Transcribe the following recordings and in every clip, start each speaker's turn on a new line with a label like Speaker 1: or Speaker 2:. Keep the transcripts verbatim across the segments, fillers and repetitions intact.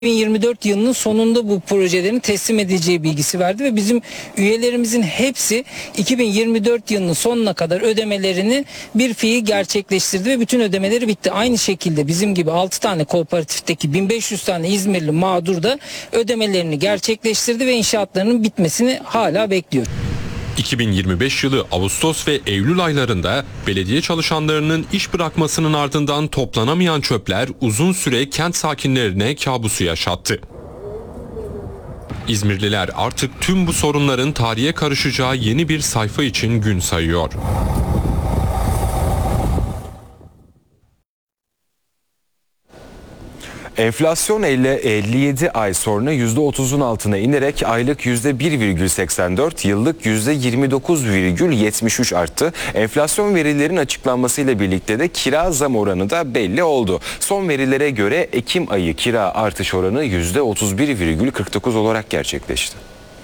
Speaker 1: iki bin yirmi dört yılının sonunda bu projelerin teslim edileceği bilgisi verdi ve bizim üyelerimizin hepsi iki bin yirmi dört yılının sonuna kadar ödemelerini bir fiil gerçekleştirdi ve bütün ödemeleri bitti. Aynı şekilde bizim gibi altı tane kooperatifteki bin beş yüz tane İzmirli mağdur da ödemelerini gerçekleştirdi ve inşaatlarının bitmesini hala bekliyor.
Speaker 2: iki bin yirmi beş yılı Ağustos ve Eylül aylarında belediye çalışanlarının iş bırakmasının ardından toplanamayan çöpler uzun süre kent sakinlerine kabusu yaşattı. İzmirliler artık tüm bu sorunların tarihe karışacağı yeni bir sayfa için gün sayıyor.
Speaker 3: Enflasyon elli yedi ay sonra yüzde otuzun altına inerek aylık yüzde bir virgül seksen dört, yıllık yüzde yirmi dokuz virgül yetmiş üç arttı. Enflasyon verilerinin açıklanmasıyla birlikte de kira zam oranı da belli oldu. Son verilere göre Ekim ayı kira artış oranı yüzde otuz bir virgül kırk dokuz olarak gerçekleşti.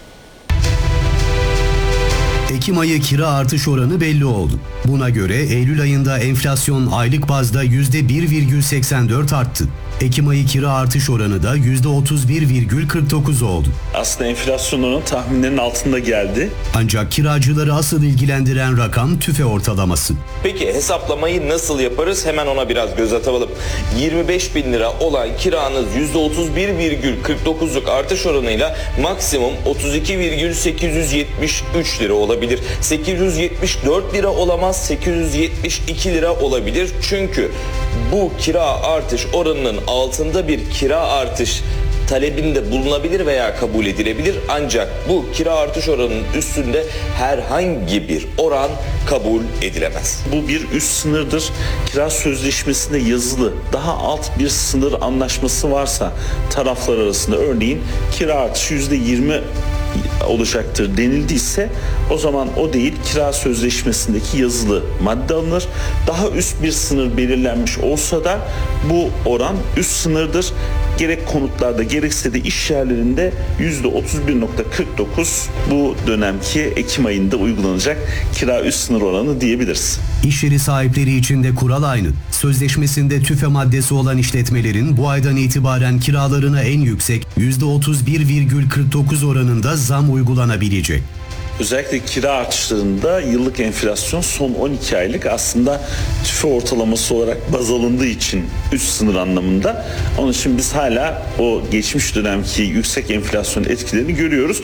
Speaker 4: Ekim ayı kira artış oranı belli oldu. Buna göre Eylül ayında enflasyon aylık bazda yüzde bir virgül seksen dört arttı. Ekim ayı kira artış oranı da yüzde otuz bir virgül kırk dokuz oldu.
Speaker 5: Aslında enflasyon oranı tahminlerin altında geldi.
Speaker 4: Ancak kiracıları asıl ilgilendiren rakam TÜFE ortalaması.
Speaker 6: Peki hesaplamayı nasıl yaparız? Hemen ona biraz göz atalım. yirmi beş bin lira olan kiranız yüzde otuz bir virgül kırk dokuzluk artış oranıyla maksimum otuz iki virgül sekiz yüz yetmiş üç lira olabilir. sekiz yüz yetmiş dört lira olamaz, sekiz yüz yetmiş iki lira olabilir. Çünkü bu kira artış oranının altında bir kira artış talebinde bulunabilir veya kabul edilebilir. Ancak bu kira artış oranının üstünde herhangi bir oran kabul edilemez.
Speaker 5: Bu bir üst sınırdır. Kira sözleşmesinde yazılı daha alt bir sınır anlaşması varsa taraflar arasında, örneğin kira artışı yüzde yirmi olacaktır denildiyse, o zaman o değil, kira sözleşmesindeki yazılı madde alınır. Daha üst bir sınır belirlenmiş olsa da bu oran üst sınırdır. Gerek konutlarda gerekse de iş yerlerinde yüzde otuz bir virgül kırk dokuz bu dönemki Ekim ayında uygulanacak kira üst sınır oranı diyebiliriz.
Speaker 4: İş yeri sahipleri için de kural aynı. Sözleşmesinde TÜFE maddesi olan işletmelerin bu aydan itibaren kiralarına en yüksek yüzde otuz bir virgül kırk dokuz oranında zam uygulanabilecek.
Speaker 5: Özellikle kira artışlarında yıllık enflasyon son on iki aylık aslında TÜFE ortalaması olarak baz alındığı için üst sınır anlamında. Onun için biz hala o geçmiş dönemki yüksek enflasyon etkilerini görüyoruz.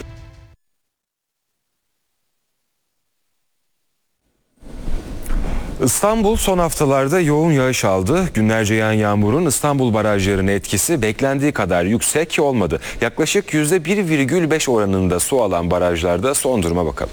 Speaker 3: İstanbul son haftalarda yoğun yağış aldı. Günlerce yağan yağmurun İstanbul barajlarının etkisi beklendiği kadar yüksek olmadı. Yaklaşık yüzde bir virgül beş oranında su alan barajlarda son duruma bakalım.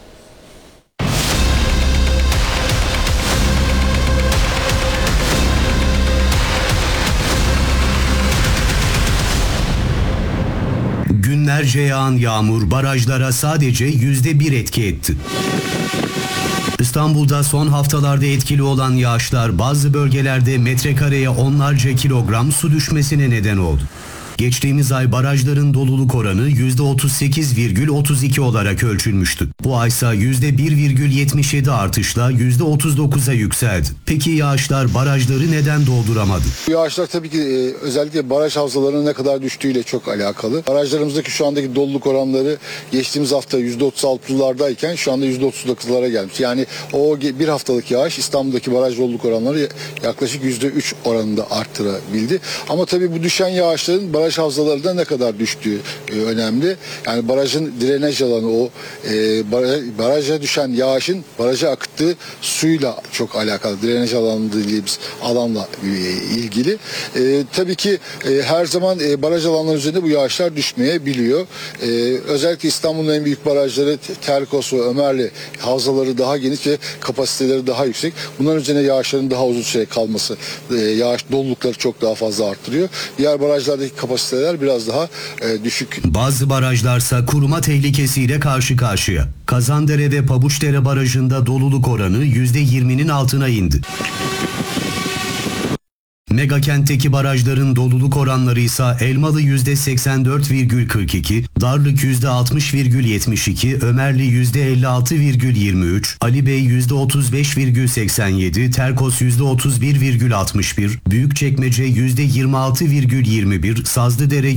Speaker 4: Günlerce yağan yağmur barajlara sadece yüzde bir etki etti. İstanbul'da son haftalarda etkili olan yağışlar bazı bölgelerde metrekareye onlarca kilogram su düşmesine neden oldu. Geçtiğimiz ay barajların doluluk oranı yüzde otuz sekiz virgül otuz iki olarak ölçülmüştü. Bu aysa yüzde bir virgül yetmiş yedi artışla yüzde otuz dokuza yükseldi. Peki yağışlar barajları neden dolduramadı?
Speaker 7: Yağışlar tabii ki e, özellikle baraj havzalarının ne kadar düştüğüyle çok alakalı. Barajlarımızdaki şu andaki doluluk oranları geçtiğimiz hafta yüzde otuz altılardayken şu anda yüzde otuz dokuzlara gelmiş. Yani o bir haftalık yağış İstanbul'daki baraj doluluk oranları yaklaşık yüzde üç oranında arttırabildi. Ama tabii bu düşen yağışların baraj havzalarında ne kadar düştüğü e, önemli. Yani barajın drenaj alanı, o e, baraj, baraja düşen yağışın baraja akıttığı suyla çok alakalı. Drenaj alanı dediğimiz alanla e, ilgili. E, tabii ki e, her zaman e, baraj alanları üzerinde bu yağışlar düşmeyebiliyor. E, özellikle İstanbul'un en büyük barajları Terkos ve Ömerli havzaları daha geniş ve kapasiteleri daha yüksek. Bunların üzerine yağışların daha uzun süre kalması, e, yağış dolulukları çok daha fazla arttırıyor. Diğer barajlardaki kapasiteler biraz daha e, düşük.
Speaker 4: Bazı barajlarsa kuruma tehlikesiyle karşı karşıya. Kazandere ve Pabuçdere barajında doluluk oranı yüzde yirminin altına indi. Megakent'teki barajların doluluk oranları ise Elmalı yüzde seksen dört virgül kırk iki, Darlık yüzde altmış virgül yetmiş iki, Ömerli yüzde elli altı virgül yirmi üç, Ali Bey yüzde otuz beş virgül seksen yedi, Terkos yüzde otuz bir virgül altmış bir, Büyükçekmece yüzde yirmi altı virgül yirmi bir, Sazlıdere